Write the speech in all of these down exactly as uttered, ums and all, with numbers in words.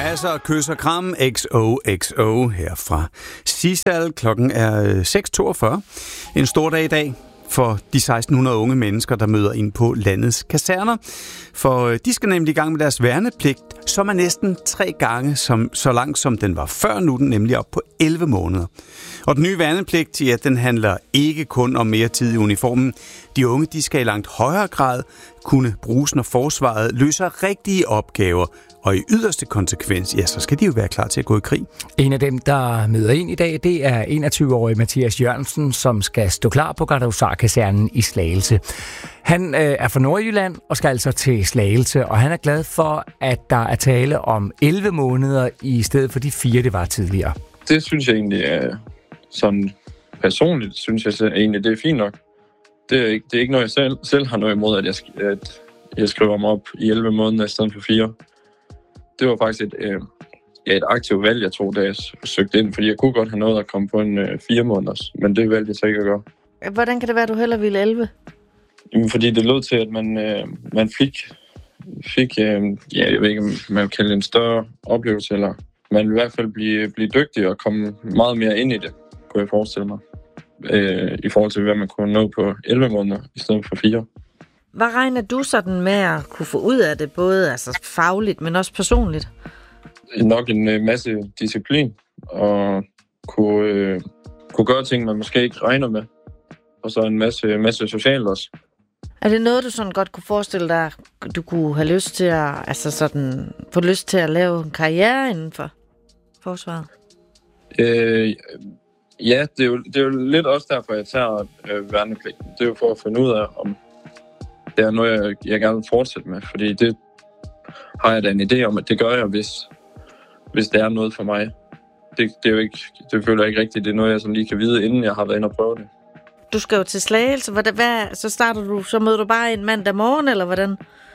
Masser af kys og kram, X O X O her fra Sisal. Klokken er seks toogfyrre. En stor dag i dag for de seksten hundrede unge mennesker, der møder ind på landets kaserner. For de skal nemlig i gang med deres værnepligt, som er næsten tre gange som, så langt, som den var før nu, den nemlig op på elleve måneder. Og den nye værnepligt, ja, den handler ikke kun om mere tid i uniformen. De unge, de skal i langt højere grad kunne bruges, når forsvaret løser rigtige opgaver. Og i yderste konsekvens, ja, så skal de jo være klar til at gå i krig. En af dem, der møder ind i dag, det er enogtyve-årige Mathias Jørgensen, som skal stå klar på Gardehusarkasernen i Slagelse. Han øh, er fra Nordjylland og skal altså til Slagelse, og han er glad for, at der er tale om elleve måneder i stedet for de fire, det var tidligere. Det synes jeg egentlig er sådan personligt, synes jeg egentlig, det er fint nok. Det er ikke, det er ikke noget, jeg selv, selv har noget imod, at jeg, at jeg skriver mig op i elleve måneder i stedet for fire. Det var faktisk et, øh, ja, et aktivt valg, jeg tog, da jeg søgte ind, fordi jeg kunne godt have noget at komme på en øh, fire måneders, men det valgte jeg så ikke at gøre. Hvordan kan det være, at du hellere ville elleve? Jamen, fordi det lød til, at man, øh, man fik, fik øh, ja, jeg ved ikke, om man kan kalde det en større oplevelse, eller man vil i hvert fald blive, blive dygtig og komme meget mere ind i det, kunne jeg forestille mig, øh, i forhold til, hvad man kunne nå på elleve måneder, i stedet for fire. Hvad regner du sådan med at kunne få ud af det, både altså fagligt, men også personligt? Nok en masse disciplin, og kunne, øh, kunne gøre ting, man måske ikke regner med. Og så en masse, masse socialt også. Er det noget, du sådan godt kunne forestille dig, du kunne have lyst til at, altså sådan, få lyst til at lave en karriere inden for forsvaret? Øh, ja, det er, jo, det er jo lidt også derfor, jeg tager øh, værnepligten. Det er jo for at finde ud af, om det er noget, jeg, jeg gerne vil fortsætte med. Fordi det har jeg da en idé om, at det gør jeg, hvis, hvis det er noget for mig. Det, det er jo ikke, det føler jeg ikke rigtigt. Det er noget, jeg sådan lige kan vide, inden jeg har været inde og prøve det. Du skal jo til Slagelse. Hvad, hvad, så starter du, så møder du bare en mandag morgen, eller hvordan?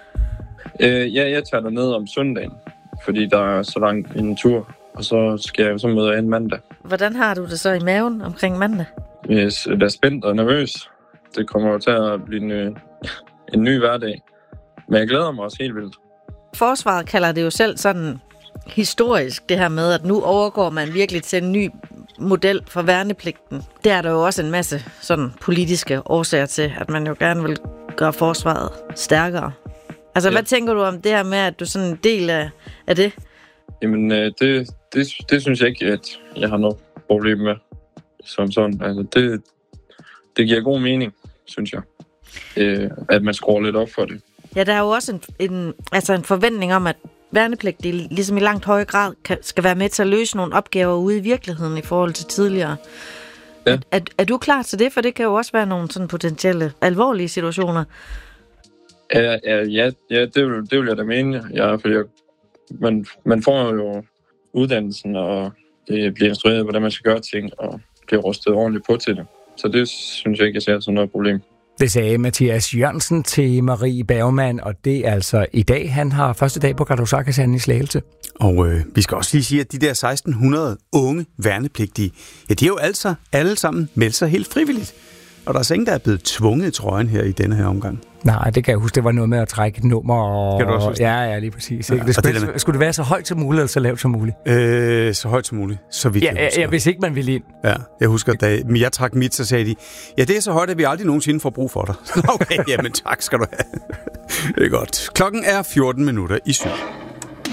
Øh, ja, jeg tager derned om søndagen, fordi der er så lang en tur. Og så skal jeg så møde jeg en mandag. Hvordan har du det så i maven omkring mandag? Jeg er spændt og nervøs. Det kommer jo til at blive en, en ny hverdag. Men jeg glæder mig også helt vildt. Forsvaret kalder det jo selv sådan historisk, det her med, at nu overgår man virkelig til en ny model for værnepligten. Det er der jo også en masse sådan politiske årsager til, at man jo gerne vil gøre forsvaret stærkere. Altså, ja. Hvad tænker du om det her med, at du er sådan en del af, af det? Jamen, det, det, det synes jeg ikke, at jeg har noget problem med som sådan. Altså, det, det giver god mening, synes jeg, at man skruer lidt op for det. Ja, der er jo også en, en, altså en forventning om, at værnepligt det ligesom i langt højere grad kan, skal være med til at løse nogle opgaver ude i virkeligheden i forhold til tidligere. Ja. Er, er, er du klar til det? For det kan jo også være nogle sådan potentielle alvorlige situationer. Ja, ja, ja, ja det, vil, det vil jeg da mene. Ja, for jeg, man, man får jo uddannelsen, og det bliver instrueret, hvordan man skal gøre ting, og bliver rustet ordentligt på til det. Så det synes jeg ikke, jeg ser som noget problem. Det sagde Mathias Jørgensen til Marie Bergman, og det er altså i dag, han har første dag på Gardehusarkasernen i Slagelse. Og øh, vi skal også lige sige, at de der seksten hundrede unge værnepligtige, ja, de er jo altså alle sammen meldt sig helt frivilligt. Og der er så ingen, der er blevet tvunget i trøjen her i denne her omgang. Nej, det kan jeg huske. Det var noget med at trække et nummer. Og... Kan du også huske? Ja, ja, lige præcis. Ja, det skulle, det med... skulle det være så højt som muligt, eller så lavt som muligt? Øh, så højt som muligt, så vidt ja, jeg husker. Ja, hvis ikke man ville ind. Ja, jeg husker, da jeg trak mit, så sagde de, ja, det er så højt, at vi aldrig nogensinde får brug for dig. Okay, jamen tak skal du have. Det er godt. Klokken er fjorten minutter i syv.